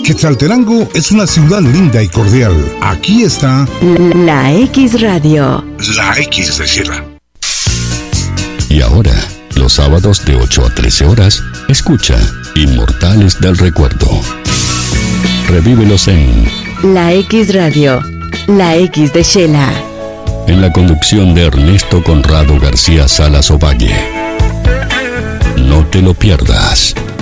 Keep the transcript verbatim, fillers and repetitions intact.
Quetzaltenango es una ciudad linda y cordial. Aquí está La X Radio. La X de Shela. Y ahora, los sábados de ocho a trece horas, escucha Inmortales del Recuerdo. Revívelos en La X Radio. La X de Shela. En la conducción de Ernesto Conrado García Salas Ovalle. No te lo pierdas.